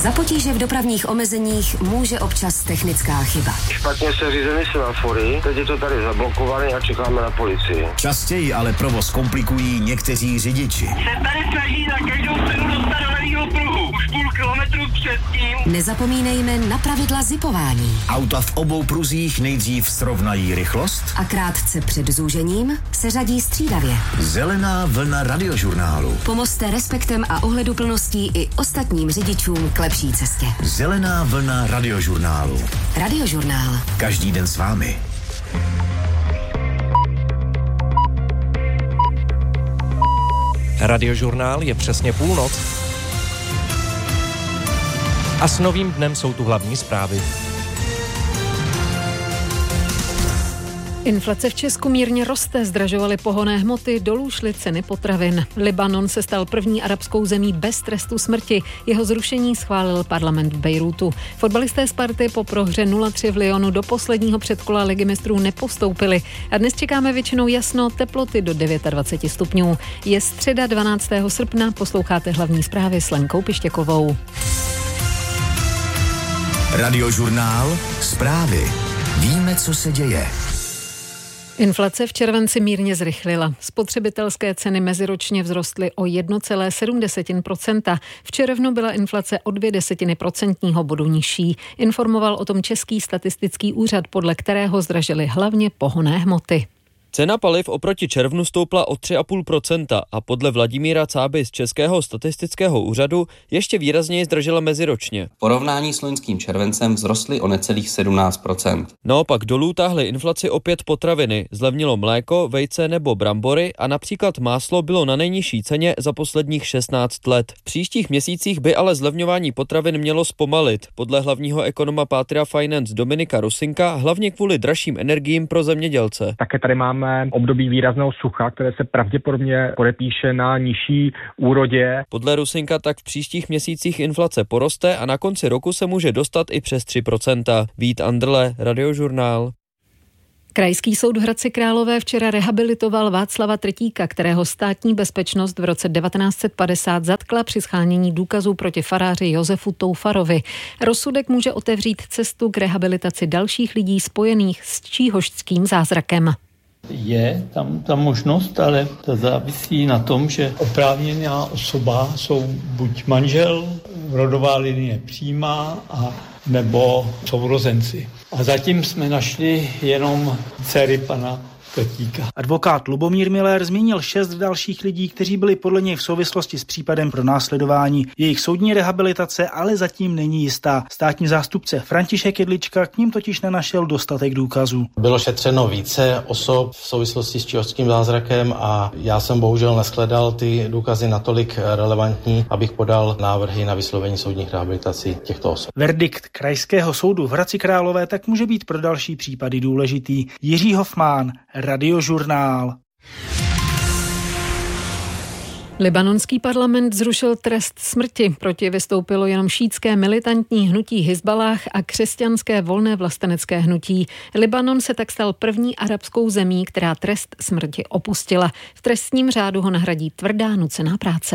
Za potíže v dopravních omezeních může občas technická chyba. Špatně se řízeny semafory, teď je to tady zablokované a čekáme na policii. Častěji ale provoz komplikují někteří řidiči. Se tady snaží na každou cenu dostat do levýho pruhu. Už půl kilometru předtím. Nezapomínejme na pravidla zipování. Auta v obou pruzích nejdřív srovnají rychlost A krátce před zúžením se řadí střídavě. Zelená vlna Radiožurnálu. Pomozte respektem a ohleduplností i ostatním řidičům k lepší cestě. Zelená vlna Radiožurnálu. Radiožurnál. Každý den s vámi. Radiožurnál je přesně půlnoc. A s novým dnem jsou tu hlavní zprávy. Inflace v Česku mírně roste, zdražovaly pohonné hmoty, dolů šly ceny potravin. Libanon se stal první arabskou zemí bez trestu smrti. Jeho zrušení schválil parlament v Bejrútu. Fotbalisté Sparty po prohře 0-3 v Lyonu do posledního předkola ligy mistrů nepostoupili. A dnes čekáme většinou jasno, teploty do 29 stupňů. Je středa 12. srpna, posloucháte hlavní zprávy s Lenkou Pištěkovou. Radiožurnál. Zprávy. Víme, co se děje. Inflace v červenci mírně zrychlila. Spotřebitelské ceny meziročně vzrostly o 1,7%. V červnu byla inflace o 0,2 procentního bodu nižší. Informoval o tom Český statistický úřad, podle kterého zdražily hlavně pohonné hmoty. Cena paliv oproti červnu stoupla o 3,5% a podle Vladimíra Cáby z Českého statistického úřadu ještě výrazněji zdražila meziročně. V porovnání s loňským červencem vzrostly o necelých 17%. Naopak dolů táhly inflaci opět potraviny, zlevnilo mléko, vejce nebo brambory a například máslo bylo na nejnižší ceně za posledních 16 let. V příštích měsících by ale zlevňování potravin mělo zpomalit. Podle hlavního ekonoma Patria Finance Dominika Rusinka hlavně kvůli dražším energiím pro zemědělce. Také tady máme období výrazného sucha, které se pravděpodobně podepíše na nižší úrodě. Podle Rusinka tak v příštích měsících inflace poroste a na konci roku se může dostat i přes 3%. Vít Andrle, Radiožurnál. Krajský soud v Hradci Králové včera rehabilitoval Václava Trtíka, kterého státní bezpečnost v roce 1950 zatkla při shánění důkazů proti faráři Josefu Toufarovi. Rozsudek může otevřít cestu k rehabilitaci dalších lidí spojených s číhošťským zázrakem. Je tam ta možnost, ale to závisí na tom, že oprávněná osoba jsou buď manžel, rodová linie přímá, a nebo sourozenci. A zatím jsme našli jenom dcery pana Trtíka. Advokát Lubomír Miller zmínil 6 dalších lidí, kteří byli podle něj v souvislosti s případem pronásledování. Jejich soudní rehabilitace ale zatím není jistá. Státní zástupce František Jedlička k ním totiž nenašel dostatek důkazů. Bylo šetřeno více osob v souvislosti s číhošťským zázrakem a já jsem bohužel neshledal ty důkazy natolik relevantní, abych podal návrhy na vyslovení soudních rehabilitací těchto osob. Verdikt Krajského soudu v Hradci Králové tak může být pro další případy důležitý. Jiří Hofmán, Radiožurnál. Libanonský parlament zrušil trest smrti. Proti vystoupilo jenom šítské militantní hnutí Hizballáh a křesťanské volné vlastenecké hnutí. Libanon se tak stal první arabskou zemí, která trest smrti opustila. V trestním řádu ho nahradí tvrdá nucená práce.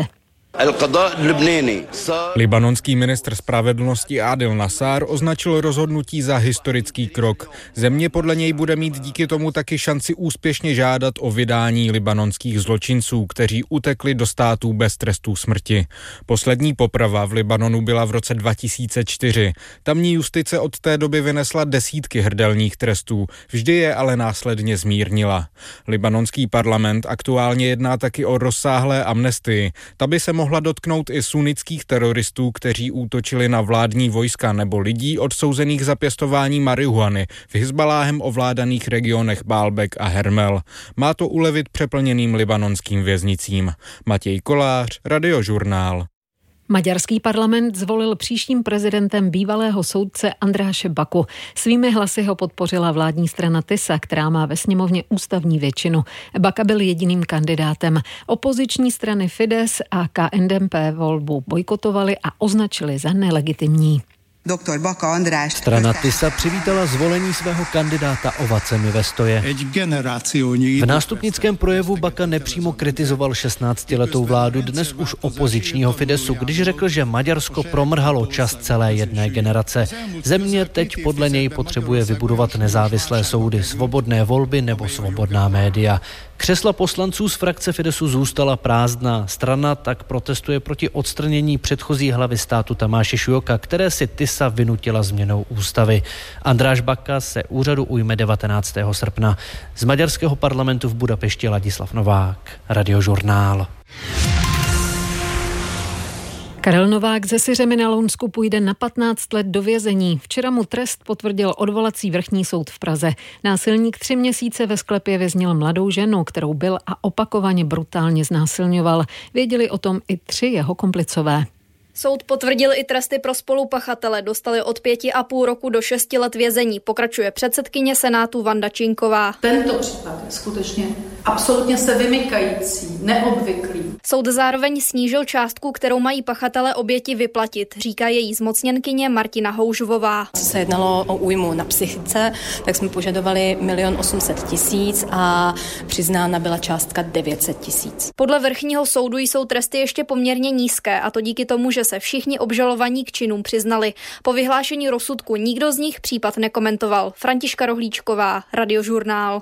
Libanonský ministr spravedlnosti Adil Nassar označil rozhodnutí za historický krok. Země podle něj bude mít díky tomu taky šanci úspěšně žádat o vydání libanonských zločinců, kteří utekli do států bez trestů smrti. Poslední poprava v Libanonu byla v roce 2004. Tamní justice od té doby vynesla desítky hrdelních trestů, vždy je ale následně zmírnila. Libanonský parlament aktuálně jedná taky o rozsáhlé amnestii. Ta by se mohla dotknout i sunnických teroristů, kteří útočili na vládní vojska nebo lidí odsouzených za pěstování marihuany v Hizballáhem ovládaných regionech Baalbek a Hermel. Má to ulevit přeplněným libanonským věznicím. Matěj Kolář, Radiožurnál. Maďarský parlament zvolil příštím prezidentem bývalého soudce Andráše Baku. Svými hlasy ho podpořila vládní strana TISA, která má ve sněmovně ústavní většinu. Baka byl jediným kandidátem. Opoziční strany Fidesz a KNDP volbu bojkotovali a označili za nelegitimní. Dr. Baka András. Strana Tisa přivítala zvolení svého kandidáta ovacemi ve stoje. V nástupnickém projevu Baka nepřímo kritizoval 16letou vládu dnes už opozičního Fidesu, když řekl, že Maďarsko promrhalo čas celé jedné generace. Země teď podle něj potřebuje vybudovat nezávislé soudy, svobodné volby nebo svobodná média. Křesla poslanců z frakce Fidesu zůstala prázdná. Strana tak protestuje proti odstranění předchozí hlavy státu Tamáše Šujoka, které si Tisa vynutila změnou ústavy. Andráš Baka se úřadu ujme 19. srpna. Z maďarského parlamentu v Budapešti Ladislav Novák, Radiožurnál. Karel Novák ze Syřemi na Lounsku půjde na 15 let do vězení. Včera mu trest potvrdil odvolací vrchní soud v Praze. Násilník 3 měsíce ve sklepě věznil mladou ženu, kterou byl a opakovaně brutálně znásilňoval. Věděli o tom i 3 jeho komplicové. Soud potvrdil i tresty pro spolupachatele, dostali od 5,5 roku do 6 let vězení, pokračuje předsedkyně Senátu Vanda Činková. Tento případ je skutečně absolutně se vymykající, neobvyklý. Soud zároveň snížil částku, kterou mají pachatelé oběti vyplatit, říká její zmocněnkyně Martina Houžvová. Co se jednalo o újmu na psychice, tak jsme požadovali 1 800 000 a přiznána byla částka 900 000. Podle vrchního soudu jsou tresty ještě poměrně nízké, a to díky tomu, že se všichni obžalovaní k činům přiznali. Po vyhlášení rozsudku nikdo z nich případ nekomentoval. Františka Rohlíčková, Radiožurnál.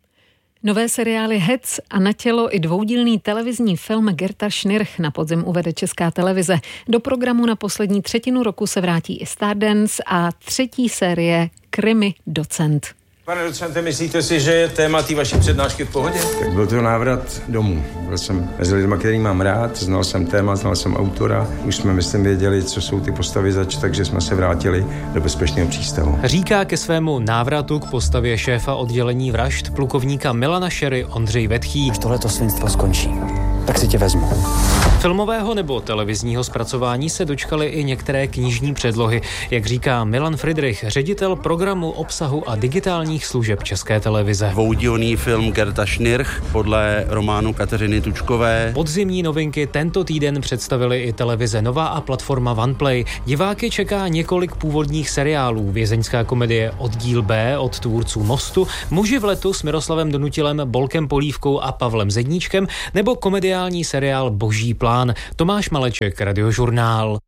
Nové seriály Hec a Na tělo i dvoudílný televizní film Gerta Schnirch na podzim uvede Česká televize. Do programu na poslední třetinu roku se vrátí i Stardance a 3. série Krimi Docent. Pane docente, myslíte si, že je téma té vaší přednášky v pohodě? Tak byl to návrat domů. Byl jsem mezi lidmi, který mám rád, znal jsem téma, znal jsem autora. Už jsme, myslím, věděli, co jsou ty postavy zač, takže jsme se vrátili do bezpečného přístavu. Říká ke svému návratu k postavě šéfa oddělení vražd plukovníka Milana Šery Ondřej Vetchý. Až tohleto svinstvo skončí, tak si tě vezmu. Filmového nebo televizního zpracování se dočkaly i některé knižní předlohy, jak říká Milan Friedrich, ředitel programu obsahu a digitálních služeb České televize. Dvoudílný film Gerta Schnirch podle románu Kateřiny Tučkové. Podzimní novinky tento týden představili i televize Nova a platforma OnePlay. Diváky čeká několik původních seriálů. Vězeňská komedie Oddíl B od tvůrců Mostu, Muži v letu s Miroslavem Donutilem, Bolkem Polívkou a Pavlem Zedníčkem nebo komediální seriál Boží plán. Tomáš Maleček, Radiožurnál.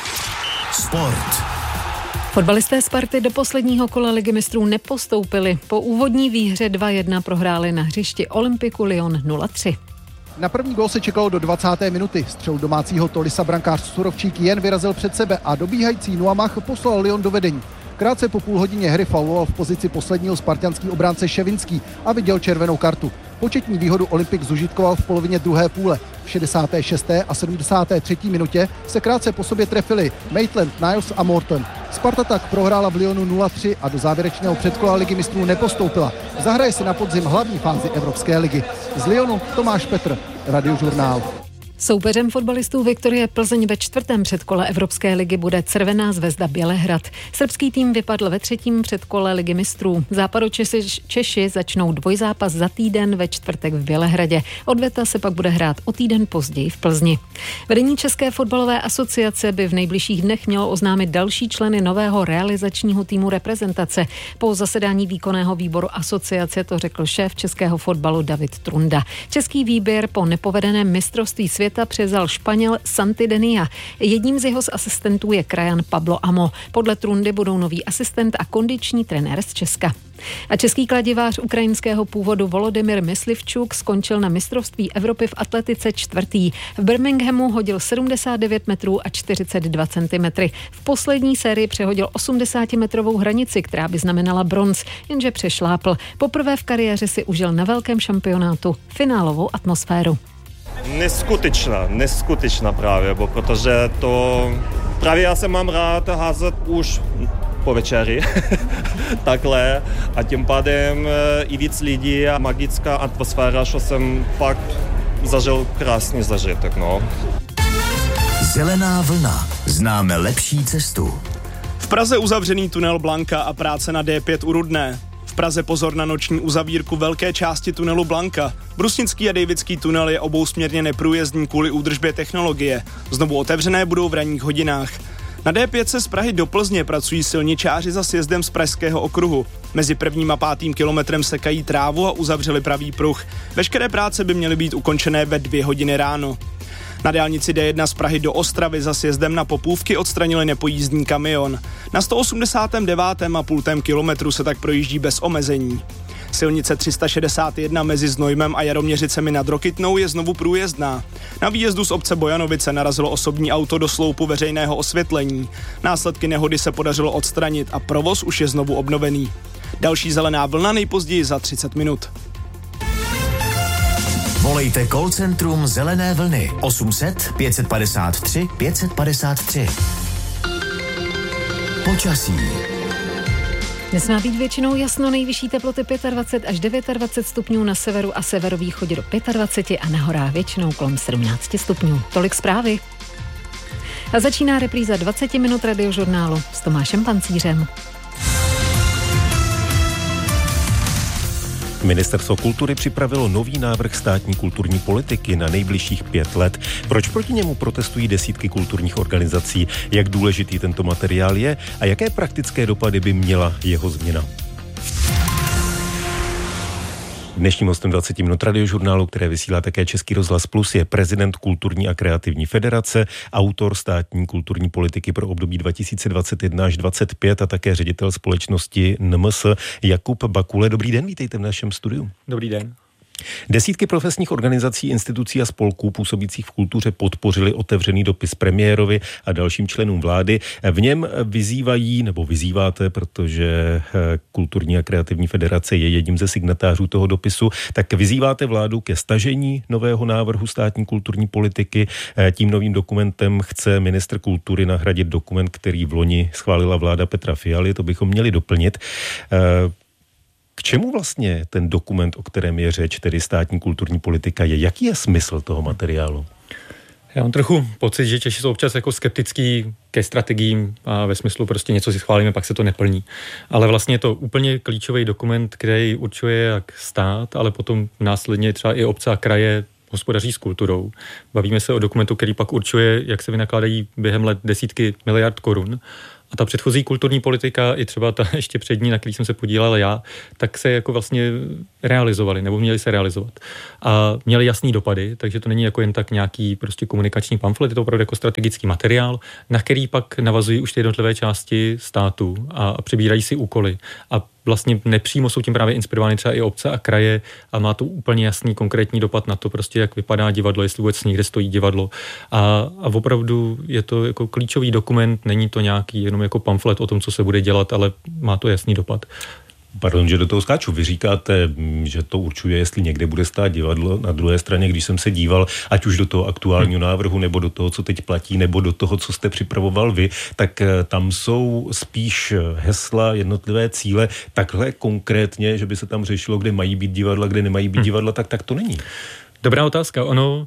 Sport. Fotbalisté Sparty do posledního kola Ligy mistrů nepostoupili. Po úvodní výhře 2-1 prohráli na hřišti Olympiku Lyon 0-3. Na první gól se čekalo do 20. minuty. Střel domácího Tolisa brankář Surovčík jen vyrazil před sebe a dobíhající Nuamach poslal Lyon do vedení. Krátce po půl hodině hry fauloval v pozici posledního spartanský obránce Ševinský a viděl červenou kartu. Početní výhodu Olympik zužitkoval v polovině druhé půle. V 66. a 73. minutě se krátce po sobě trefili Maitland, Niles a Morton. Sparta tak prohrála v Lyonu 0-3 a do závěrečného předkola Ligy mistrů nepostoupila. Zahraje se na podzim hlavní fázi Evropské ligy. Z Lyonu Tomáš Petr, Radiožurnál. Soupeřem fotbalistů Viktorie Plzeň ve 4. předkole Evropské ligy bude Crvená zvezda Bělehrad. Srbský tým vypadl ve 3. předkole Ligy mistrů. Západočeši začnou dvojzápas za týden ve čtvrtek v Bělehradě. Odveta se pak bude hrát o týden později v Plzni. Vedení České fotbalové asociace by v nejbližších dnech mělo oznámit další členy nového realizačního týmu reprezentace. Po zasedání výkonného výboru asociace to řekl šéf českého fotbalu David Trunda. Český výběr po nepovedeném mistrovství světa převzal Španěl Santi Denia. Jedním z jeho asistentů je krajan Pablo Amo. Podle Trundy budou nový asistent a kondiční trenér z Česka. A český kladivář ukrajinského původu Volodymyr Myslivčuk skončil na mistrovství Evropy v atletice 4. V Birminghamu hodil 79 metrů a 42 cm. V poslední sérii přehodil 80-metrovou hranici, která by znamenala bronz, jenže přešlápl. Poprvé v kariéře si užil na velkém šampionátu finálovou atmosféru. Neskutečná právě, protože to právě já se mám rád házet už po večeri, takhle, a tím pádem i víc lidí a magická atmosféra, že jsem fakt zažil krásný zažitek, no. Zelená vlna. Známe lepší cestu. V Praze uzavřený tunel Blanka a práce na D5 u Rudné. V Praze pozor na noční uzavírku velké části tunelu Blanka. Brusnický a Davidský tunel je obousměrně neprůjezdný kvůli údržbě technologie. Znovu otevřené budou v ranních hodinách. Na D5 se z Prahy do Plzně pracují silničáři za sjezdem z Pražského okruhu. Mezi 1. a 5. kilometrem sekají trávu a uzavřeli pravý pruh. Veškeré práce by měly být ukončené ve 2 hodiny ráno. Na dálnici D1 z Prahy do Ostravy za sjezdem na Popůvky odstranili nepojízdný kamion. Na 189,5 kilometru se tak projíždí bez omezení. Silnice 361 mezi Znojmem a Jaroměřicemi nad Rokytnou je znovu průjezdná. Na výjezdu z obce Bojanovice narazilo osobní auto do sloupu veřejného osvětlení. Následky nehody se podařilo odstranit a provoz už je znovu obnovený. Další zelená vlna nejpozději za 30 minut. Volejte call centrum Zelené vlny 800 553 553. Počasí. Dnes má být většinou jasno, nejvyšší teploty 25 až 29 stupňů na severu a severovýchodě do 25 a na horách většinou kolem 17 stupňů. Tolik zprávy. A začíná repríza 20 minut radiožurnálu s Tomášem Pancířem. Ministerstvo kultury připravilo nový návrh státní kulturní politiky na nejbližších 5 let. Proč proti němu protestují desítky kulturních organizací? Jak důležitý tento materiál je a jaké praktické dopady by měla jeho změna? Dnešním hostem 20 minut radiožurnálu, které vysílá také Český rozhlas Plus, je prezident Kulturní a kreativní federace, autor státní kulturní politiky pro období 2021 až 2025 a také ředitel společnosti NMS Jakub Bakule. Dobrý den, vítejte v našem studiu. Dobrý den. Desítky profesních organizací, institucí a spolků působících v kultuře podpořili otevřený dopis premiérovi a dalším členům vlády. V něm vyzývají, nebo vyzýváte, protože Kulturní a kreativní federace je jedním ze signatářů toho dopisu, tak vyzýváte vládu ke stažení nového návrhu státní kulturní politiky. Tím novým dokumentem chce ministr kultury nahradit dokument, který v loni schválila vláda Petra Fialy. To bychom měli doplnit. K čemu vlastně ten dokument, o kterém je řeč, tedy státní kulturní politika, je? Jaký je smysl toho materiálu? Já mám trochu pocit, že Češi jsou občas jako skeptický ke strategiím a ve smyslu prostě něco si schválíme, pak se to neplní. Ale vlastně je to úplně klíčový dokument, který určuje jak stát, ale potom následně třeba i obce a kraje hospodaří s kulturou. Bavíme se o dokumentu, který pak určuje, jak se vynakládají během let desítky miliard korun. A ta předchozí kulturní politika, i třeba ta ještě přední, na který jsem se podílel já, tak se jako vlastně realizovaly, nebo měly se realizovat. A měly jasný dopady, takže to není jako jen tak nějaký prostě komunikační pamflet, je to opravdu jako strategický materiál, na který pak navazují už ty jednotlivé části státu a přibírají si úkoly. A vlastně nepřímo jsou tím právě inspirovány třeba i obce a kraje a má to úplně jasný konkrétní dopad na to prostě, jak vypadá divadlo, jestli vůbec někde stojí divadlo. A opravdu je to jako klíčový dokument, není to nějaký jenom jako pamflet o tom, co se bude dělat, ale má to jasný dopad. Pardon, že do toho skáču. Vy říkáte, že to určuje, jestli někde bude stát divadlo. Na druhé straně, když jsem se díval, ať už do toho aktuálního návrhu, nebo do toho, co teď platí, nebo do toho, co jste připravoval vy, tak tam jsou spíš hesla, jednotlivé cíle, takhle konkrétně, že by se tam řešilo, kde mají být divadla, kde nemají být divadla, tak to není. Dobrá otázka.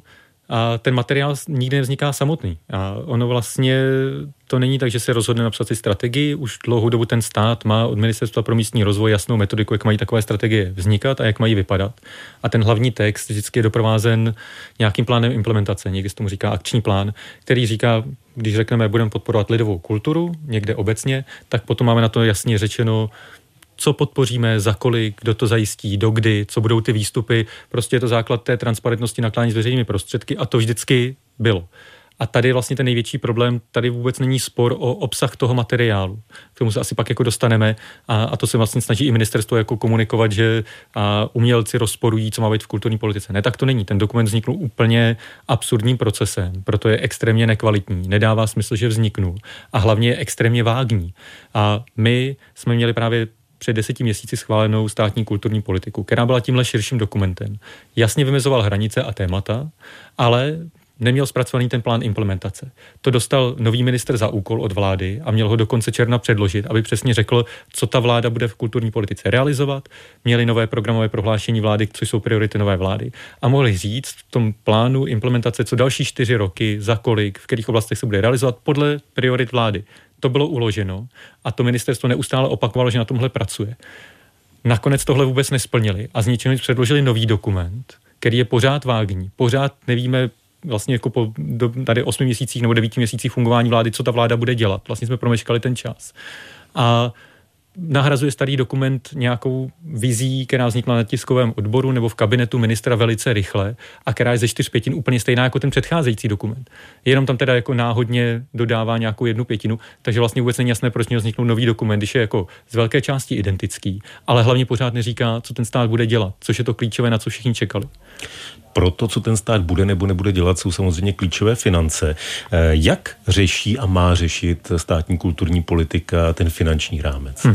A ten materiál nikdy nevzniká samotný. A ono vlastně to není tak, že se rozhodne napsat si strategii. Už dlouhou dobu ten stát má od Ministerstva pro místní rozvoj jasnou metodiku, jak mají takové strategie vznikat a jak mají vypadat. A ten hlavní text vždycky je doprovázen nějakým plánem implementace. Někdy se tomu říká akční plán, který říká, když řekneme, budeme podporovat lidovou kulturu někde obecně, tak potom máme na to jasně řečeno, co podpoříme, za kolik, kdo to zajistí, dokdy, co budou ty výstupy. Prostě je to základ té transparentnosti nakládání s veřejnými prostředky a to vždycky bylo. A tady je vlastně ten největší problém, tady vůbec není spor o obsah toho materiálu. K tomu se asi pak jako dostaneme a to se vlastně snaží i ministerstvo jako komunikovat, že umělci rozporují, co má být v kulturní politice. Ne, tak to není. Ten dokument vznikl úplně absurdním procesem, proto je extrémně nekvalitní, nedává smysl, že vzniknul a hlavně je extrémně vágní. A my jsme měli právě před 10 měsíci schválenou státní kulturní politiku, která byla tímhle širším dokumentem. Jasně vymezoval hranice a témata, ale neměl zpracovaný ten plán implementace. To dostal nový ministr za úkol od vlády a měl ho do konce června předložit, aby přesně řekl, co ta vláda bude v kulturní politice realizovat. Měli nové programové prohlášení vlády, což jsou priority nové vlády. A mohli říct v tom plánu implementace, co další 4 roky, za kolik, v kterých oblastech se bude realizovat podle priorit vlády. To bylo uloženo a to ministerstvo neustále opakovalo, že na tomhle pracuje. Nakonec tohle vůbec nesplnili a z ničeho předložili nový dokument, který je pořád vágní. Pořád nevíme, vlastně jako tady 8 měsících nebo 9 měsících fungování vlády, co ta vláda bude dělat. Vlastně jsme promeškali ten čas. A nahrazuje starý dokument nějakou vizí, která vznikla na tiskovém odboru nebo v kabinetu ministra velice rychle a která je ze 4/5 úplně stejná jako ten předcházející dokument. Jenom tam teda jako náhodně dodává nějakou 1/5, takže vlastně vůbec není jasné, proč měl vzniknout nový dokument, když je jako z velké části identický, ale hlavně pořád neříká, co ten stát bude dělat, což je to klíčové, na co všichni čekali. Pro to, co ten stát bude nebo nebude dělat, jsou samozřejmě klíčové finance. Jak řeší a má řešit státní kulturní politika ten finanční rámec?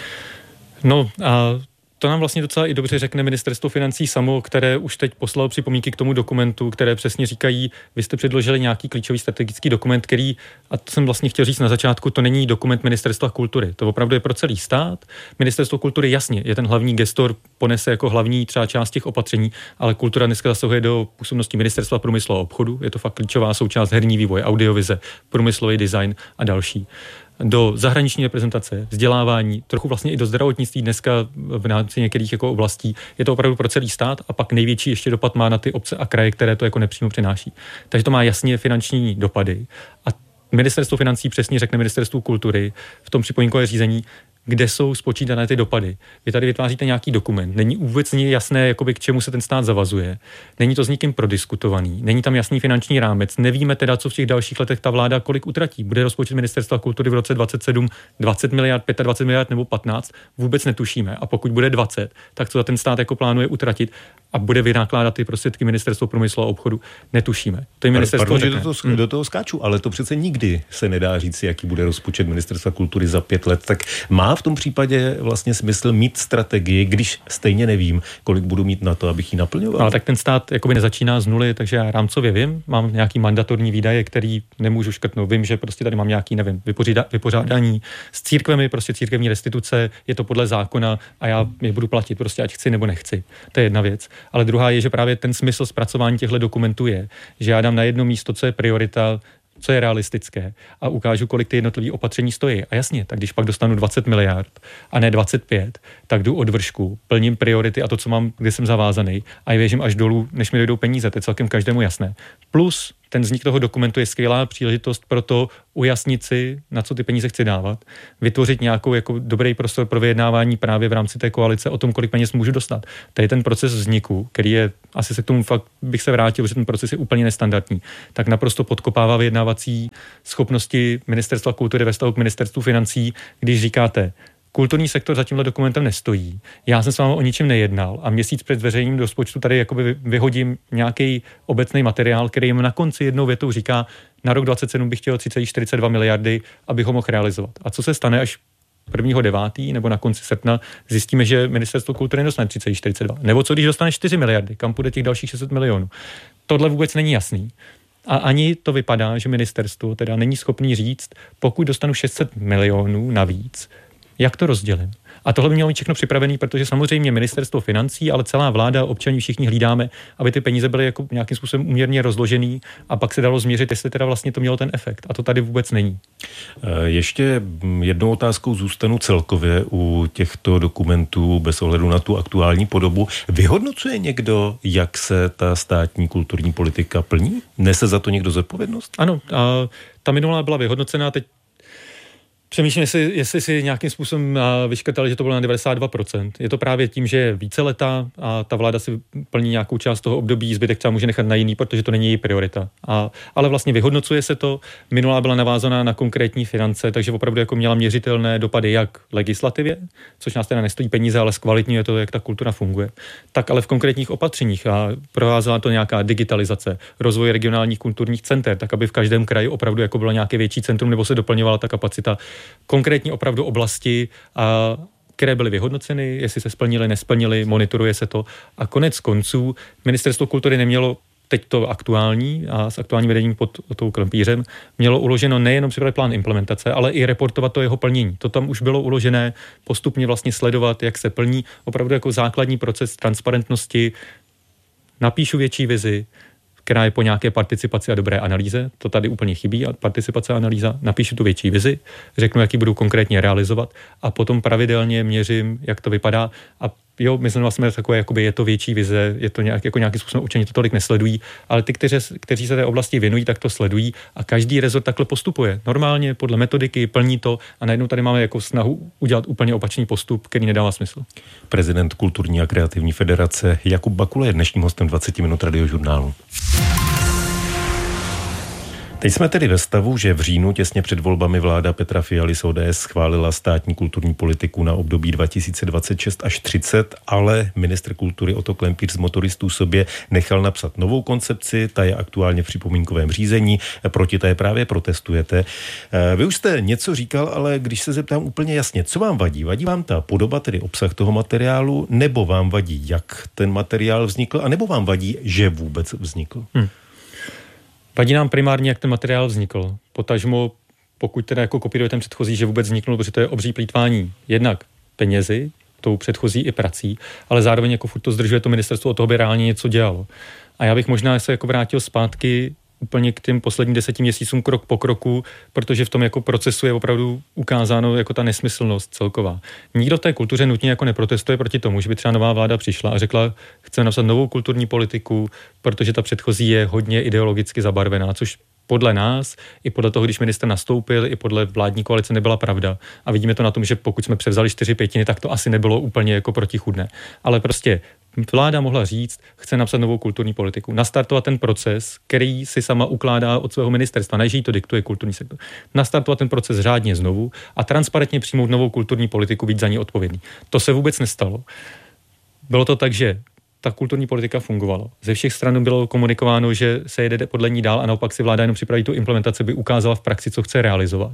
No a to nám vlastně docela i dobře řekne ministerstvo financí samo, které už teď poslalo připomínky k tomu dokumentu, které přesně říkají, vy jste předložili nějaký klíčový strategický dokument, který, a to jsem vlastně chtěl říct na začátku, to není dokument ministerstva kultury, to opravdu je pro celý stát. Ministerstvo kultury jasně je ten hlavní gestor, ponese jako hlavní třeba část těch opatření, ale kultura dneska zasahuje do působnosti ministerstva průmyslu a obchodu, je to fakt klíčová součást herní vývoj, audiovize, průmyslový design a další. Do zahraniční reprezentace, vzdělávání, trochu vlastně i do zdravotnictví dneska v rámci některých jako oblastí. Je to opravdu pro celý stát a pak největší ještě dopad má na ty obce a kraje, které to jako nepřímo přináší. Takže to má jasně finanční dopady a ministerstvo financí přesně řekne ministerstvu kultury v tom připomínkovém řízení, kde jsou spočítané ty dopady. Vy tady vytváříte nějaký dokument, není vůbec jasné, jakoby k čemu se ten stát zavazuje, není to s nikým prodiskutovaný, není tam jasný finanční rámec, nevíme teda, co v těch dalších letech ta vláda kolik utratí. Bude rozpočet ministerstva kultury v roce 27 20 miliard, 25 miliard nebo 15, vůbec netušíme. A pokud bude 20, tak co za ten stát jako plánuje utratit a bude vynakládat ty prostředky ministerstvo průmyslu a obchodu, netušíme. To je ministerstvo do toho skáču, ale to přece nikdy se nedá říct, jaký bude rozpočet ministerstva kultury za 5 let. Tak má v tom případě vlastně smysl mít strategii, když stejně nevím, kolik budu mít na to, abych ji naplňoval. Ale tak ten stát jakoby nezačíná z nuly, takže já rámcově vím, mám nějaký mandatorní výdaje, který nemůžu škrtnout. Vím, že prostě tady mám nějaký, nevím, vypořádání s církvemi, prostě církevní restituce, je to podle zákona a já je budu platit, prostě ať chci nebo nechci. To je jedna věc. Ale druhá je, že právě ten smysl zpracování těchto dokumentů je, že já dám na jedno místo, co je priorita, co je realistické a ukážu, kolik ty jednotlivé opatření stojí. A jasně, tak když pak dostanu 20 miliard a ne 25, tak jdu od vršku, plním priority a to, co mám, kde jsem zavázaný a je věřím až dolů, než mi dojdou peníze, to je celkem každému jasné. Plus ten vznik toho dokumentu je skvělá příležitost pro to ujasnit si, na co ty peníze chci dávat, vytvořit nějakou jako dobrý prostor pro vyjednávání právě v rámci té koalice o tom, kolik peněz můžu dostat. To je ten proces vzniku, který je, asi se k tomu fakt bych se vrátil, protože ten proces je úplně nestandardní, tak naprosto podkopává vyjednávací schopnosti ministerstva kultury ve vztahu k ministerstvu financí, když říkáte, kulturní sektor za tímhle dokumentem nestojí. Já jsem s vámi o ničem nejednal a měsíc před zveřejněním rozpočtu tady jakoby vyhodím nějaký obecný materiál, který jim na konci jednou větou říká, na rok 2027 bych chtěl 3,42 miliardy, abych ho mohl realizovat. A co se stane až 1.9. nebo na konci srpna zjistíme, že ministerstvo kultury nedostane 3,42. Nebo co když dostane 4 miliardy, kam půjde těch dalších 600 milionů. Tohle vůbec není jasný. A ani to vypadá, že ministerstvo teda není schopný říct, pokud dostanu 600 milionů navíc, jak to rozdělím. A tohle by mělo být všechno připravený, protože samozřejmě ministerstvo financí, ale celá vláda, občané všichni hlídáme, aby ty peníze byly jako nějakým způsobem úměrně rozložený a pak se dalo změřit, jestli teda vlastně to mělo ten efekt. A to tady vůbec není. Ještě jednou otázkou zůstanu celkově u těchto dokumentů bez ohledu na tu aktuální podobu. Vyhodnocuje někdo, jak se ta státní kulturní politika plní? Nese za to někdo zodpovědnost? Ano, a ta minulá byla vyhodnocená, teď přemýšlím, jestli si nějakým způsobem vyškrtali, že to bylo na 92%. Je to právě tím, že je víceletá a ta vláda si plní nějakou část toho období, zbytek třeba může nechat na jiný, protože to není její priorita. Ale vlastně vyhodnocuje se to. Minulá byla navázaná na konkrétní finance, takže opravdu jako měla měřitelné dopady jak legislativě, což nás teda nestojí peníze, ale zkvalitňuje to, jak ta kultura funguje, tak ale v konkrétních opatřeních a provázela to nějaká digitalizace, rozvoj regionálních kulturních center, tak aby v každém kraji opravdu jako bylo nějaké větší centrum nebo se doplňovala ta kapacita. Konkrétně opravdu oblasti, které byly vyhodnoceny, jestli se splnily, nesplnily, monitoruje se to. A konec konců ministerstvo kultury nemělo teď to aktuální a s aktuálním vedením pod tou klempířem mělo uloženo nejenom připravit plán implementace, ale i reportovat to jeho plnění. To tam už bylo uložené, postupně vlastně sledovat, jak se plní, opravdu jako základní proces transparentnosti. Napíšu větší vizi, která je po nějaké participaci a dobré analýze. To tady úplně chybí, a participace a analýza. Napíšu tu větší vizi, řeknu, jaký budu konkrétně realizovat a potom pravidelně měřím, jak to vypadá a jo, my jsme takové, jakoby je to větší vize, je to nějakým způsobem občané to tolik nesledují, ale ty, kteří se té oblasti věnují, tak to sledují a každý rezort takhle postupuje. Normálně podle metodiky plní to a najednou tady máme jako snahu udělat úplně opačný postup, který nedává smysl. Prezident Kulturní a kreativní federace Jakub Bakula je dnešním hostem 20 minut Radiožurnálu. Teď jsme tedy ve stavu, že v říjnu těsně před volbami vláda Petra Fialy z ODS schválila státní kulturní politiku na období 2026 až 30, ale ministr kultury Otto Klempíř z Motoristů sobě nechal napsat novou koncepci, ta je aktuálně v připomínkovém řízení, proti té právě protestujete. Vy už jste něco říkal, ale když se zeptám úplně jasně, co vám vadí? Vadí vám ta podoba, tedy obsah toho materiálu, nebo vám vadí, jak ten materiál vznikl, a nebo vám vadí, že vůbec vznikl? Vadí nám primárně, jak ten materiál vznikl. Potažmo, pokud teda jako kopíruje ten předchozí, že vůbec vzniknul, protože to je obří plýtvání jednak penězi, tou předchozí i prací, ale zároveň jako furt to zdržuje to ministerstvo od toho, by reálně něco dělalo. A já bych možná se jako vrátil zpátky úplně k těm posledním 10 měsícům krok po kroku, protože v tom jako procesu je opravdu ukázáno jako ta nesmyslnost celková. Nikdo v té kultuře nutně jako neprotestuje proti tomu, že by třeba nová vláda přišla a řekla, chce napsat novou kulturní politiku, protože ta předchozí je hodně ideologicky zabarvená, což podle nás, i podle toho, když ministr nastoupil, i podle vládní koalice nebyla pravda. A vidíme to na tom, že pokud jsme převzali 4/5, tak to asi nebylo úplně jako protichůdné. Ale prostě vláda mohla říct, chce napsat novou kulturní politiku, nastartovat ten proces, který si sama ukládá od svého ministerstva, než jí to diktuje kulturní sektor. Nastartovat ten proces řádně znovu a transparentně přijmout novou kulturní politiku, být za ní odpovědný. To se vůbec nestalo. Bylo to tak, že ta kulturní politika fungovala. Ze všech stran bylo komunikováno, že se jede podle ní dál a naopak si vláda jenom připraví tu implementaci, by ukázala v praxi, co chce realizovat.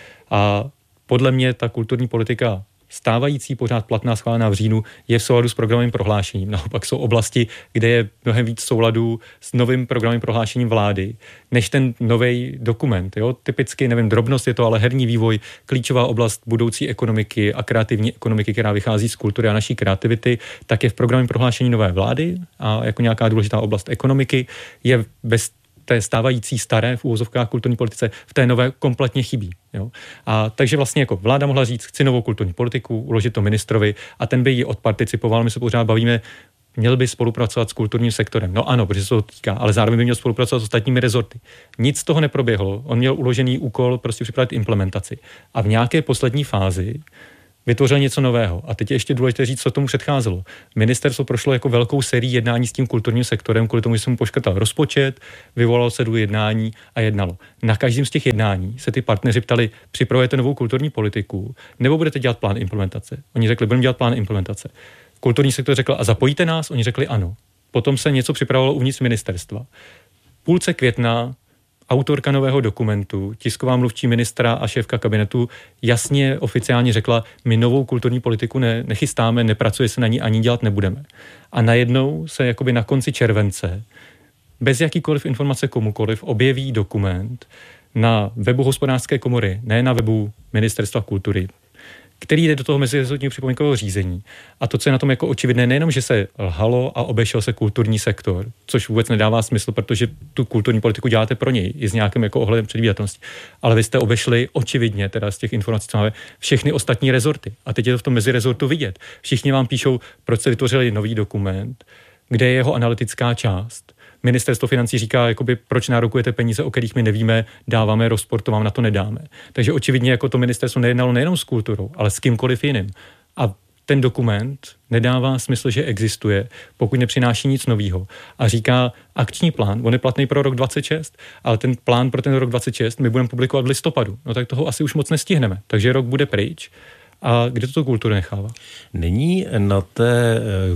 A podle mě ta kulturní politika stávající, pořád platná, schválená v říjnu, je v souladu s programovým prohlášením. Naopak jsou oblasti, kde je mnohem víc souladu s novým programovým prohlášením vlády, než ten nový dokument. Jo? Typicky, nevím, drobnost je to, ale herní vývoj, klíčová oblast budoucí ekonomiky a kreativní ekonomiky, která vychází z kultury a naší kreativity, tak je v programovém prohlášení nové vlády a jako nějaká důležitá oblast ekonomiky je bez té stávající staré v úvozovkách kulturní politice v té nové kompletně chybí. Jo? A takže vlastně jako vláda mohla říct, chci novou kulturní politiku, uložit to ministrovi a ten by ji odparticipoval. My se pořád bavíme, měl by spolupracovat s kulturním sektorem. No ano, protože se to týká, ale zároveň by měl spolupracovat s ostatními rezorty. Nic z toho neproběhlo. On měl uložený úkol prostě připravit implementaci. A v nějaké poslední fázi vytvořil něco nového. A teď je ještě důležité říct, co tomu předcházelo. Ministerstvo prošlo jako velkou sérii jednání s tím kulturním sektorem, kvůli tomu, že se mu poškrtal rozpočet, vyvolalo se do jednání a jednalo. Na každém z těch jednání se ty partneři ptali, připravujete novou kulturní politiku, nebo budete dělat plán implementace. Oni řekli, budeme dělat plán implementace. Kulturní sektor řekl, a zapojíte nás? Oni řekli ano. Potom se něco připravovalo uvnitř ministerstva. Půlce května autorka nového dokumentu, tisková mluvčí ministra a šéfka kabinetu jasně oficiálně řekla, my novou kulturní politiku nechystáme, nepracuje se na ní, ani dělat nebudeme. A najednou se jakoby na konci července bez jakýkoliv informace komukoliv objeví dokument na webu Hospodářské komory, ne na webu Ministerstva kultury, který jde do toho mezirezortního připomínkového řízení. A to, co je na tom jako očividné, nejenom, že se lhalo a obešel se kulturní sektor, což vůbec nedává smysl, protože tu kulturní politiku děláte pro něj i s nějakým jako ohledem předvídatelnosti. Ale vy jste obešli očividně, teda z těch informací, co máme, všechny ostatní rezorty. A teď je to v tom mezirezortu vidět. Všichni vám píšou, proč se vytvořili nový dokument, kde je jeho analytická část. Ministerstvo financí říká, jakoby, proč nárokujete peníze, o kterých my nevíme, dáváme rozpor, to vám na to nedáme. Takže očividně jako to ministerstvo nejednalo nejenom s kulturou, ale s kýmkoliv jiným. A ten dokument nedává smysl, že existuje, pokud nepřináší nic nového. A říká akční plán, on je platný pro rok 26, ale ten plán pro ten rok 26 my budeme publikovat v listopadu. No tak toho asi už moc nestihneme. Takže rok bude pryč. A kde to kulturu nechává? Není na té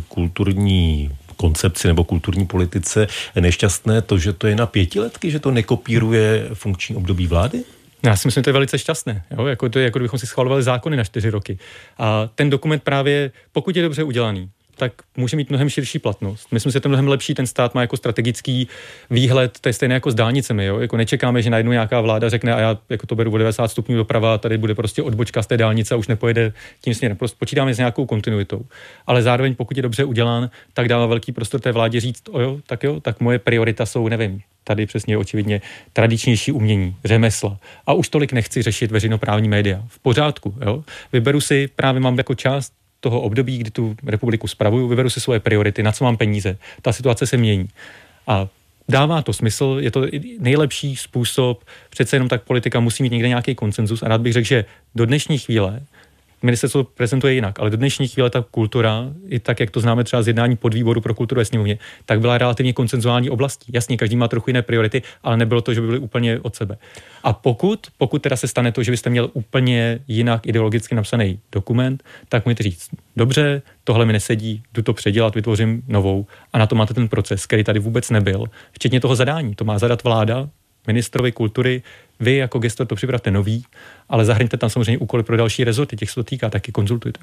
kulturní koncepci nebo kulturní politice nešťastné to, že to je na 5letky, že to nekopíruje funkční období vlády? Já si myslím, že to je velice šťastné. Jo? Jako to je, jako kdybychom si schvalovali zákony na 4 roky. A ten dokument právě, pokud je dobře udělaný, tak může mít mnohem širší platnost. Myslím si, že to je mnohem lepší, ten stát má jako strategický výhled, to je stejné jako s dálnicemi, jo? Jako nečekáme, že najednou nějaká vláda řekne a já jako to beru o 90 stupňů doprava a tady bude prostě odbočka z té dálnice a už nepojede tím směrem. Prostě počítáme s nějakou kontinuitou. Ale zároveň, pokud je dobře udělán, tak dává velký prostor té vládě říct, jo, tak moje priorita jsou, nevím, tady přesně očividně tradičnější umění, řemesla. A už tolik nechci řešit veřejnoprávní média. V pořádku, jo? Vyberu si, právě mám jako část toho období, kdy tu republiku spravuju, vyberu si svoje priority, na co mám peníze. Ta situace se mění. A dává to smysl, je to nejlepší způsob, přece jenom tak politika musí mít někde nějaký konsenzus a rád bych řekl, že do dnešní chvíle ministerstvo prezentuje jinak, ale do dnešní chvíle ta kultura, i tak, jak to známe třeba z jednání podvýboru pro kulturu ve sněmovně, tak byla relativně konsenzuální oblastí. Jasně, každý má trochu jiné priority, ale nebylo to, že by byly úplně od sebe. A pokud teda se stane to, že byste měl úplně jinak ideologicky napsaný dokument, tak můžete říct, dobře, tohle mi nesedí, jdu to předělat, vytvořím novou a na to máte ten proces, který tady vůbec nebyl, včetně toho zadání. To má zadat vláda, ministrovi kultury, vy jako gestor to připravte nový, ale zahrňte tam samozřejmě úkoly pro další rezorty, těch se to týká, taky konzultujte.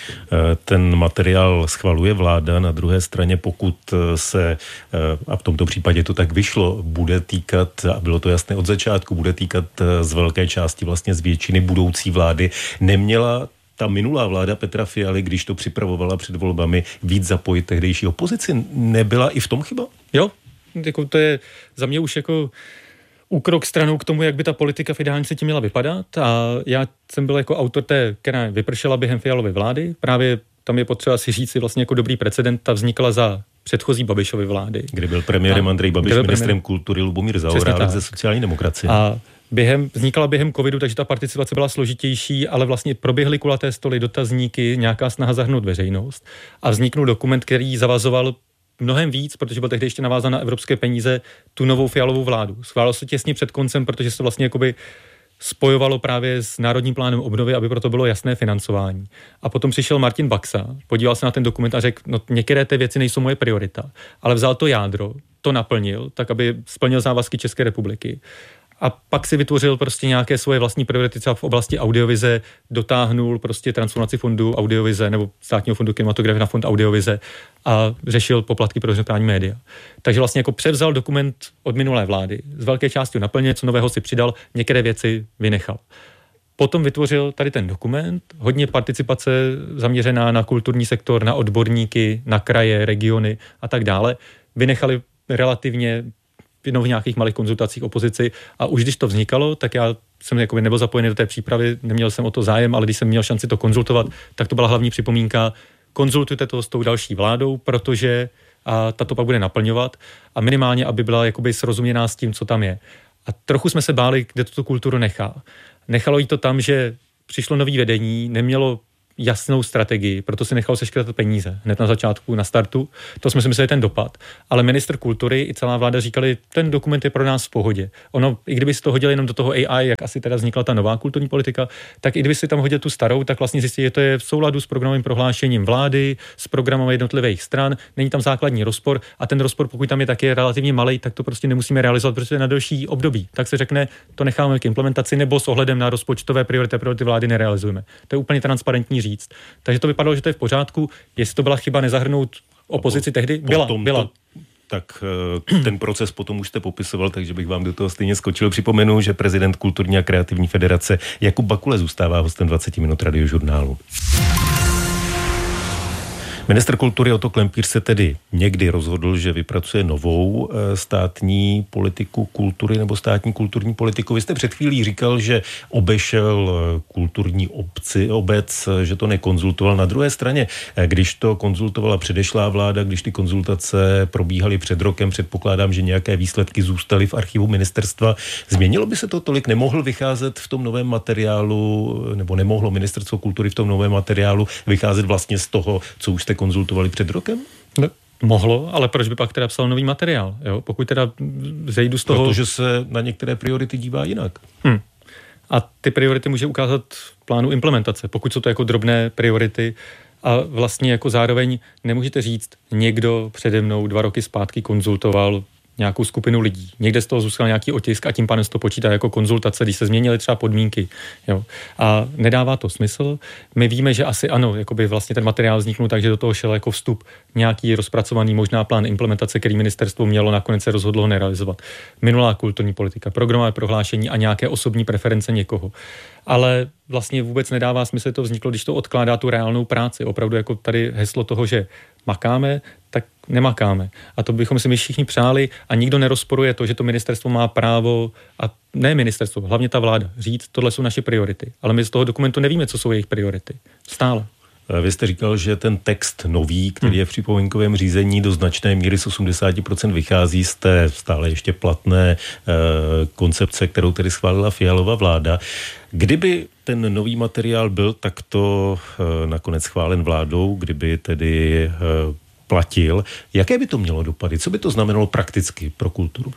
Ten materiál schvaluje vláda, na druhé straně pokud se, a v tomto případě to tak vyšlo, bude týkat, a bylo to jasné od začátku, bude týkat z velké části vlastně z většiny budoucí vlády, neměla ta minulá vláda Petra Fialy, když to připravovala před volbami, víc zapojit tehdejší opozici, nebyla i v tom chyba? Jo, jako to je za mě už jako úkrok stranou k tomu, jak by ta politika v ideálně se tím měla vypadat a já jsem byl jako autor té, která vypršela během Fialovy vlády, právě tam je potřeba si říct si vlastně jako dobrý precedent, ta vznikla za předchozí Babišovy vlády. Kdy byl premiérem Andrej Babiš, ministrem kultury Lubomír Zaorálek ze sociální demokracie. A vznikala během covidu, takže ta participace byla složitější, ale vlastně proběhly kulaté stoly, dotazníky, nějaká snaha zahrnout veřejnost a vzniknul dokument, který zavazoval mnohem víc, protože byl tehdy ještě navázán na evropské peníze, tu novou Fialovou vládu. Schválilo se těsně před koncem, protože se to vlastně jakoby spojovalo právě s Národním plánem obnovy, aby proto bylo jasné financování. A potom přišel Martin Baxa, podíval se na ten dokument a řekl, no některé ty věci nejsou moje priorita, ale vzal to jádro, to naplnil, tak aby splnil závazky České republiky. A pak si vytvořil prostě nějaké svoje vlastní priority třeba v oblasti audiovize, dotáhnul prostě transformaci fondu audiovize nebo státního fondu kinematografie na fond audiovize a řešil poplatky pro veřejnoprávní média. Takže vlastně jako převzal dokument od minulé vlády, z velké části ho naplnil, něco nového si přidal, některé věci vynechal. Potom vytvořil tady ten dokument, hodně participace zaměřená na kulturní sektor, na odborníky, na kraje, regiony a tak dále. Vynechali relativně v nějakých malých konzultacích opozici a už když to vznikalo, tak já jsem jakoby nebyl zapojený do té přípravy, neměl jsem o to zájem, ale když jsem měl šanci to konzultovat, tak to byla hlavní připomínka, konzultujte to s tou další vládou, protože tato pak bude naplňovat a minimálně, aby byla jakoby srozuměná s tím, co tam je. A trochu jsme se báli, kde tu kulturu nechá. Nechalo jí to tam, že přišlo nový vedení, nemělo jasnou strategii, proto si nechal seškrtat peníze hned na začátku, na startu. To jsme si mysleli ten dopad. Ale ministr kultury i celá vláda říkali, ten dokument je pro nás v pohodě. Ono, i kdyby si to hodili jenom do toho AI, jak asi teda vznikla ta nová kulturní politika, tak i kdyby si tam hodil tu starou, tak vlastně zjistí, že to je v souladu s programovým prohlášením vlády, s programem jednotlivých stran, není tam základní rozpor a ten rozpor, pokud tam je taky relativně malý, tak to prostě nemusíme realizovat, protože je na další období. Tak se řekne, to necháme k implementaci nebo s ohledem na rozpočtové priority vlády nerealizujeme. To je úplně transparentní říct. Takže to vypadalo, že to je v pořádku. Jestli to byla chyba nezahrnout opozici tehdy? Byla. Tak ten proces potom už jste popisoval, takže bych vám do toho stejně skočil. Připomenu, že prezident Kulturní a kreativní federace Jakub Bakule zůstává hostem 20 minut Radiožurnálu. Ministr kultury Otto Klempíř se tedy někdy rozhodl, že vypracuje novou státní politiku kultury nebo státní kulturní politiku. Vy jste před chvílí říkal, že obešel kulturní obec, že to nekonzultoval. Na druhé straně, když to konzultovala předešlá vláda, když ty konzultace probíhaly před rokem, předpokládám, že nějaké výsledky zůstaly v archivu ministerstva. Změnilo by se to tolik? Nemohl vycházet v tom novém materiálu, nebo nemohlo ministerstvo kultury v tom novém materiálu vycházet vlastně z toho, co už jste konzultovali před rokem? No, mohlo, ale proč by pak teda psal nový materiál? Jo? Pokud teda zejdu z toho... Protože se na některé priority dívá jinak. A ty priority může ukázat v plánu implementace, pokud jsou to jako drobné priority a vlastně jako zároveň nemůžete říct, někdo přede mnou 2 roky zpátky konzultoval nějakou skupinu lidí. Někde z toho zůstal nějaký otisk a tím pádem se to počítá jako konzultace, když se změnily třeba podmínky. Jo. A nedává to smysl. My víme, že asi ano, jakoby vlastně ten materiál vzniknul tak, že do toho šel jako vstup nějaký rozpracovaný možná plán implementace, který ministerstvo mělo, nakonec se rozhodlo ho nerealizovat. Minulá kulturní politika, programové prohlášení a nějaké osobní preference někoho. Ale vlastně vůbec nedává smysl, to vzniklo, když to odkládá tu reálnou práci. Opravdu jako tady heslo toho, že makáme, tak nemakáme. A to bychom si my všichni přáli a nikdo nerozporuje to, že to ministerstvo má právo, a ne ministerstvo, hlavně ta vláda, říct, tohle jsou naše priority. Ale my z toho dokumentu nevíme, co jsou jejich priority. Stále. Vy jste říkal, že ten text nový, který je v připomínkovém řízení, do značné míry z 80% vychází z té stále ještě platné koncepce, kterou tedy schválila Fialova vláda. Kdyby ten nový materiál byl takto nakonec schválen vládou, kdyby tedy platil, jaké by to mělo dopady? Co by to znamenalo prakticky pro kulturu?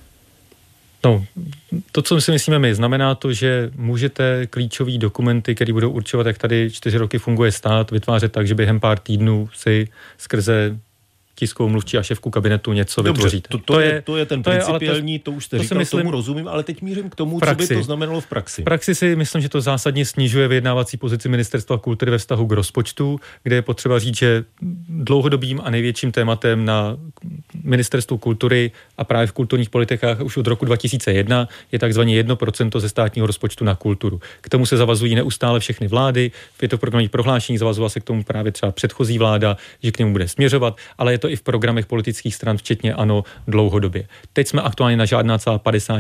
No, to, co si myslíme my, znamená to, že můžete klíčové dokumenty, které budou určovat, jak tady 4 roky funguje stát, vytvářet tak, že během pár týdnů si skrze tiskovou mluvčí a šéfku kabinetu něco vytvoříte. To je ten principiální, to už jste říkal, tomu rozumím, ale teď mířím k tomu, co by to znamenalo v praxi. V praxi si myslím, že to zásadně snižuje vyjednávací pozici Ministerstva kultury ve vztahu k rozpočtu, kde je potřeba říct, že dlouhodobým a největším tématem na Ministerstvu kultury a právě v kulturních politikách už od roku 2001 je takzvaně 1% ze státního rozpočtu na kulturu. K tomu se zavazují neustále všechny vlády, je to v programových prohlášení, zavazovala se k tomu právě třeba předchozí vláda, že k němu bude směřovat, ale je to i v programech politických stran, včetně ANO, dlouhodobě. Teď jsme aktuálně na žádná celá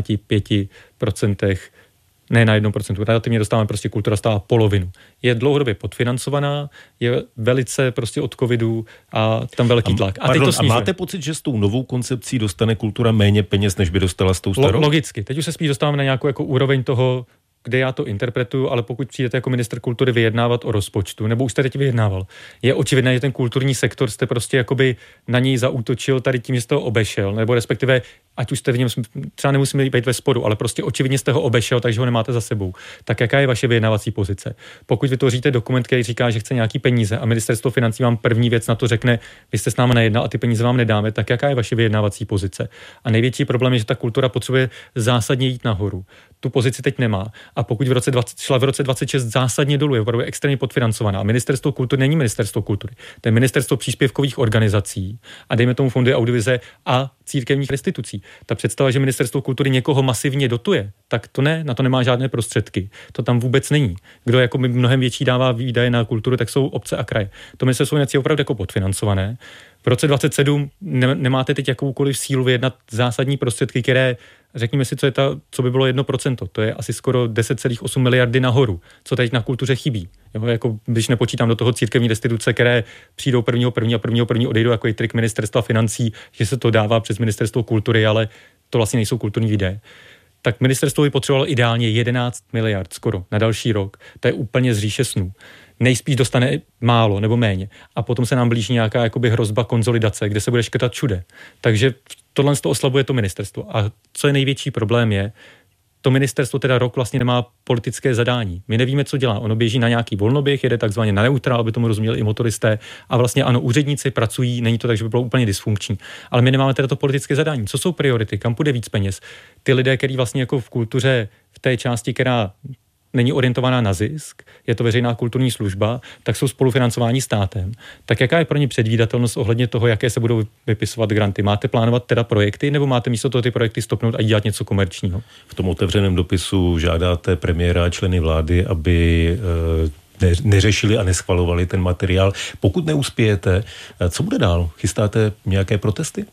55%, ne na 1%, relativně dostáváme prostě kultura stála polovinu. Je dlouhodobě podfinancovaná, je velice prostě od covidu a tam velký tlak. A máte pocit, že s tou novou koncepcí dostane kultura méně peněz, než by dostala s tou starou? Logicky. Teď už se spíš dostáváme na nějakou jako úroveň toho, kde já to interpretuju, ale pokud přijdete jako ministr kultury vyjednávat o rozpočtu, nebo už jste teď vyjednával, je očividné, že ten kulturní sektor jste prostě jakoby na něj zaútočil tady tím, že jste ho obešel, nebo respektive, ať už jste v něm, třeba nemusíme být ve sporu, ale prostě očividně jste ho obešel, takže ho nemáte za sebou. Tak jaká je vaše vyjednávací pozice? Pokud vytvoříte dokument, který říká, že chce nějaký peníze a ministerstvo financí vám první věc na to řekne, vy jste s námi nejednal a ty peníze vám nedáme, tak jaká je vaše vyjednávací pozice? A největší problém je, že ta kultura potřebuje zásadně jít nahoru. Tu pozici teď nemá. A pokud šla v roce 26 zásadně dolů, je opravdu extrémně podfinancovaná. A ministerstvo kultury není ministerstvo kultury. To je ministerstvo příspěvkových organizací a dejme tomu fondy audiovize a církevních restitucí. Ta představa, že ministerstvo kultury někoho masivně dotuje, tak to ne, na to nemá žádné prostředky. To tam vůbec není. Kdo jako mnohem větší dává výdaje na kulturu, tak jsou obce a kraje. To ministerstvo je opravdu jako podfinancované. V roce 27 nemáte teď jakoukoliv sílu vyjednat zásadní prostředky, které, řekněme si, co by bylo 1%. To je asi skoro 10,8 miliardy nahoru, co teď na kultuře chybí. Jo, jako, když nepočítám do toho církevní restituce, které přijdou 1.1. odejdou jako i trik ministerstva financí, že se to dává přes ministerstvo kultury, ale to vlastně nejsou kulturní výdaje. Tak ministerstvo by potřebovalo ideálně 11 miliard skoro na další rok. To je úplně z říše snů. Nejspíš dostane málo nebo méně. A potom se nám blíží nějaká jakoby hrozba konsolidace, kde se bude škrtat všude. Takže tohle to oslabuje to ministerstvo. A co je největší problém je, to ministerstvo teda rok vlastně nemá politické zadání. My nevíme, co dělá. Ono běží na nějaký volnoběh, jede takzvaně na neutrál, aby tomu rozuměli i motoristé. A vlastně ano, úředníci pracují, není to tak, že by bylo úplně dysfunkční. Ale my nemáme teda to politické zadání. Co jsou priority? Kam půjde víc peněz? Ty lidé, kteří vlastně jako v kultuře, v té části, která není orientovaná na zisk, je to veřejná kulturní služba, tak jsou spolufinancováni státem. Tak jaká je pro ně předvídatelnost ohledně toho, jaké se budou vypisovat granty? Máte plánovat teda projekty, nebo máte místo toho ty projekty stopnout a dělat něco komerčního? V tom otevřeném dopisu žádáte premiéra a členy vlády, aby neřešili a neschvalovali ten materiál. Pokud neuspějete, co bude dál? Chystáte nějaké protesty?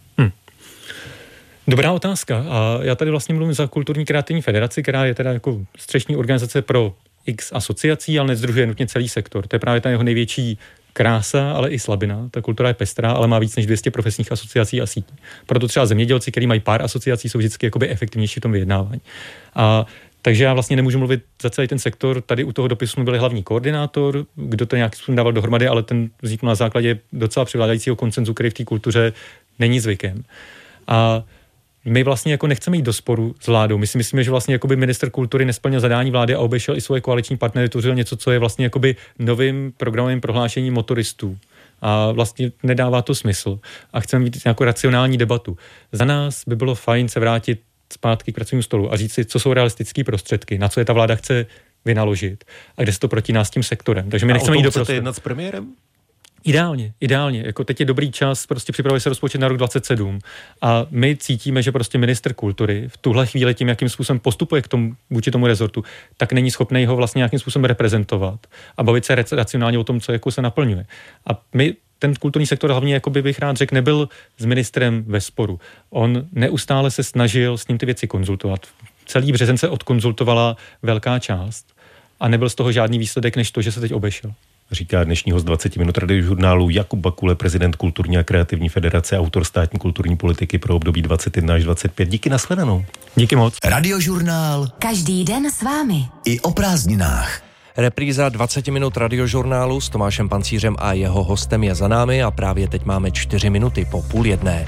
Dobrá otázka. A já tady vlastně mluvím za Kulturní kreativní federaci, která je teda jako střešní organizace pro x asociací, ale nesdružuje nutně celý sektor. To je právě ta jeho největší krása, ale i slabina. Ta kultura je pestrá, ale má víc než 200 profesních asociací a sítí. Proto třeba zemědělci, kteří mají pár asociací, jsou vždycky jakoby efektivnější v tom vyjednávání. A takže já vlastně nemůžu mluvit za celý ten sektor. Tady u toho dopisu byl hlavní koordinátor, kdo to nějak dával dohromady, ale ten vznikl na základě docela převládajícího konsenzu, který v té kultuře není zvykem. A my vlastně jako nechceme jít do sporu s vládou. My si myslíme, že vlastně jakoby ministr kultury nesplnil zadání vlády a obešel i svoje koaliční partnery, tvořil něco, co je vlastně jakoby novým programovým prohlášením motoristů. A vlastně nedává to smysl. A chceme mít nějakou racionální debatu. Za nás by bylo fajn se vrátit zpátky k pracovnímu stolu a říct si, co jsou realistické prostředky, na co je ta vláda chce vynaložit a kde se to protiná s tím sektorem. Takže my nechceme jít do prostoru. Jednat s premiérem? Ideálně. Jako teď je dobrý čas, prostě připravuje se rozpočet na rok 27 a my cítíme, že prostě ministr kultury v tuhle chvíli tím, jakým způsobem postupuje vůči tomu rezortu, tak není schopný ho vlastně nějakým způsobem reprezentovat a bavit se racionálně o tom, co jako se naplňuje. A my ten kulturní sektor hlavně, jakoby bych rád řekl, nebyl s ministrem ve sporu. On neustále se snažil s ním ty věci konzultovat. Celý březen se odkonzultovala velká část a nebyl z toho žádný výsledek, než to, že se teď obešel. říká dnešní host 20 minut Radiožurnálu Jakub Bakule, prezident Kulturní a kreativní federace, autor státní kulturní politiky pro období 21 až 25. Díky, nashledanou. Díky moc. Radiožurnál. Každý den s vámi. I o prázdninách. Repríza 20 minut Radiožurnálu s Tomášem Pancířem a jeho hostem je za námi a právě teď máme 4 minuty po 12:30.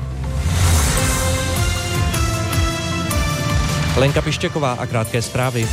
Lenka Pištěková a krátké zprávy.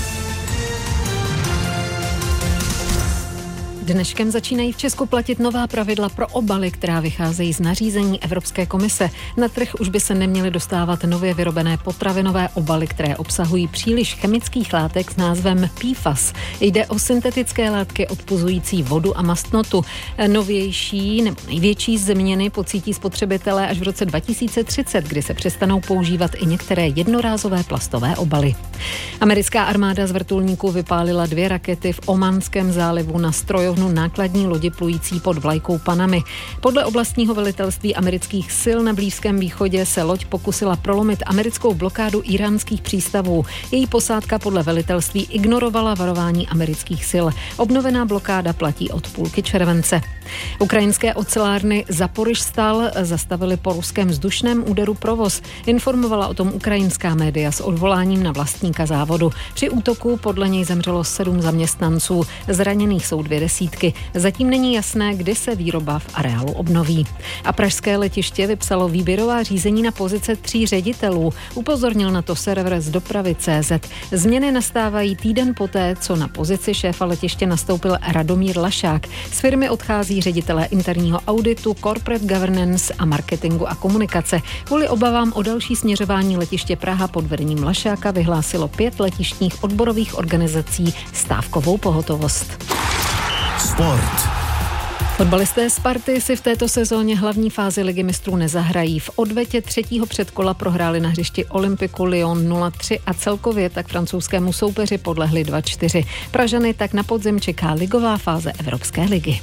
Dneškem začínají v Česku platit nová pravidla pro obaly, která vycházejí z nařízení Evropské komise. Na trh už by se neměly dostávat nově vyrobené potravinové obaly, které obsahují příliš chemických látek s názvem PFAS. Jde o syntetické látky odpuzující vodu a mastnotu. Novější nebo největší změny pocítí spotřebitelé až v roce 2030, kdy se přestanou používat i některé jednorázové plastové obaly. Americká armáda z vrtulníků vypálila 2 rakety v Omanském zálivu na strojovnu nákladní lodi plující pod vlajkou Panamy. Podle oblastního velitelství amerických sil na Blízkém východě se loď pokusila prolomit americkou blokádu íránských přístavů. Její posádka podle velitelství ignorovala varování amerických sil. Obnovená blokáda platí od půlky července. Ukrajinské ocelárny Zaporižstal zastavily po ruském vzdušném úderu provoz. Informovala o tom ukrajinská média s odvoláním na vlastníka závodu. Při útoku podle něj zemřelo 7 zaměstnanců. Zraněných jsou 200. Zatím není jasné, kdy se výroba v areálu obnoví. A pražské letiště vypsalo výběrová řízení na pozice 3 ředitelů. Upozornil na to server z dopravy.cz. Změny nastávají týden poté, co na pozici šéfa letiště nastoupil Radomír Lašák. Z firmy odchází ředitelé interního auditu, corporate governance a marketingu a komunikace. Kvůli obavám o další směřování letiště Praha pod vedením Lašáka vyhlásilo 5 letištních odborových organizací stávkovou pohotovost. Sport. Fotbalisté Sparty si v této sezóně hlavní fázi Ligy mistrů nezahrají. V odvetě 3. předkola prohráli na hřišti Olympiku Lyon 0-3 a celkově tak francouzskému soupeři podlehli 2-4. Pražany tak na podzim čeká ligová fáze Evropské ligy.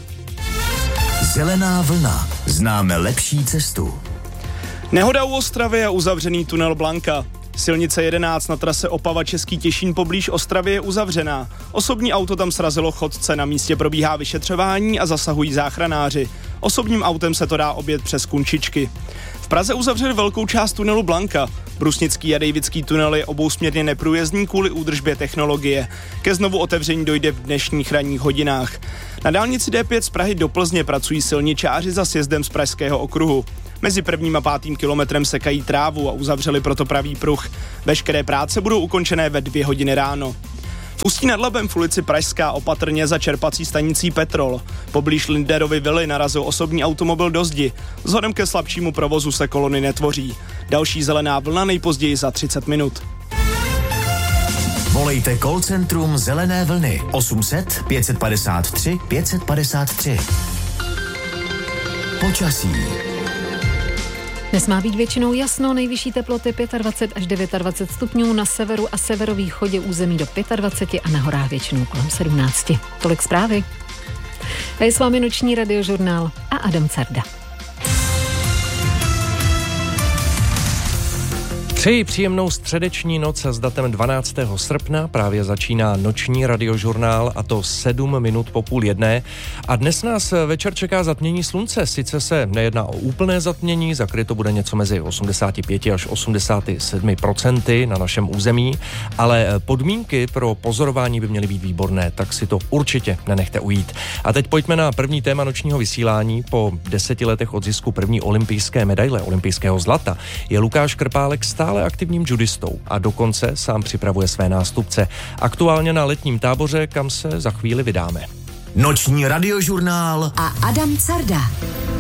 Zelená vlna. Známe lepší cestu. Nehoda u Ostravy a uzavřený tunel Blanka. Silnice 11 na trase Opava-Český Těšín poblíž Ostravy je uzavřená. Osobní auto tam srazilo chodce, na místě probíhá vyšetřování a zasahují záchranáři. Osobním autem se to dá objet přes Kunčičky. V Praze uzavřeli velkou část tunelu Blanka. Brusnický a Davidský tunel je obousměrně neprůjezdný kvůli údržbě technologie. Ke znovu otevření dojde v dnešních ranních hodinách. Na dálnici D5 z Prahy do Plzně pracují silničáři za sjezdem z Pražského okruhu. Mezi 1. a 5. kilometrem sekají trávu a uzavřeli proto pravý pruh. Veškeré práce budou ukončené ve 2 hodiny ráno. V Ústí nad Labem v ulici Pražská opatrně za čerpací stanicí Petrol. Poblíž Linderovy vily narazil osobní automobil do zdi. Vzhledem ke slabšímu provozu se kolony netvoří. Další zelená vlna nejpozději za 30 minut. Volejte call centrum Zelené vlny 800 553 553. Počasí. Dnes má být většinou jasno, nejvyšší teploty 25 až 29 stupňů, na severu a severovýchodě území do 25 a na horách většinou kolem 17. Tolik zprávy. A je s vámi noční radiožurnál a Adam Carda. Přeji příjemnou středeční noc s datem 12. srpna. Právě začíná noční radiožurnál a to 7 minut po 12:30. A dnes nás večer čeká zatmění slunce. Sice se nejedná o úplné zatmění, zakryto bude něco mezi 85 až 87% na našem území, ale podmínky pro pozorování by měly být výborné, tak si to určitě nenechte ujít. A teď pojďme na první téma nočního vysílání. Po 10 letech od zisku první olympijské medaile, olympijského zlata, je Lukáš Krpálek stále aktivním judistou a dokonce sám připravuje své nástupce. Aktuálně na letním táboře, kam se za chvíli vydáme. Noční radiožurnál a Adam Carda.